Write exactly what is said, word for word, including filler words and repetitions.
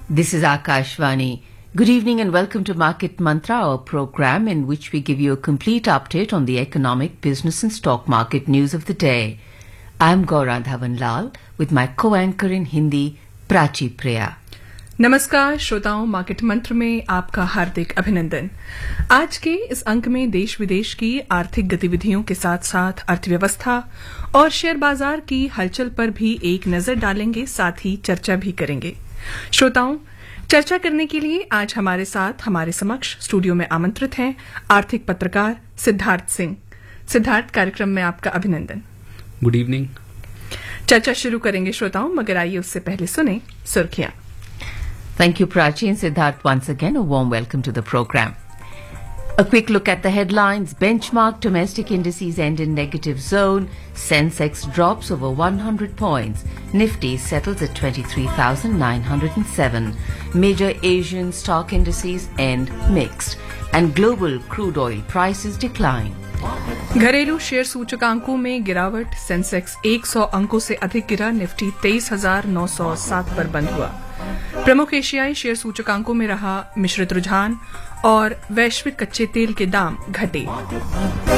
This is Akashvani. Good evening and welcome to Market Mantra, our program in which we give you a complete update on the economic, business and stock market news of the day. I'm Gaura Dhawan Lal with my co-anchor in Hindi, Prachi Priya. नमस्कार श्रोताओं, market मंत्र में आपका हार्दिक अभिनंदन। आज के इस अंक में देश विदेश की आर्थिक गतिविधियों के साथ साथ अर्थव्यवस्था और शेयर बाजार की हलचल पर भी एक नजर डालेंगे, साथ ही चर्चा भी करेंगे। श्रोताओं, चर्चा करने के लिए आज हमारे साथ हमारे समक्ष स्टूडियो में आमंत्रित हैं आर्थिक पत्रकार सिद्धार्थ सिंह। सिद्धार्थ, कार्यक्रम में आपका अभिनंदन। Good evening. चर्चा शुरू करेंगे श्रोताओं, मगर आइए उससे पहले सुने सुर्खियां। Thank you, Prachi and Siddharth. Once again, a warm welcome to the program. A quick look at the headlines. Benchmark domestic indices end in negative zone. Sensex drops over one hundred points. Nifty settles at twenty-three thousand nine hundred seven. Major Asian stock indices end mixed. And global crude oil prices decline. घरेलू share सूचकांकों में गिरावट। Sensex सौ अंकों से अधिक गिरा। Nifty तेईस हजार नौ सौ सात पर बंद हुआ। प्रमुख एशियाई शेयर सूचकांकों में रहा मिश्रित रुझान और वैश्विक कच्चे तेल के दाम घटे।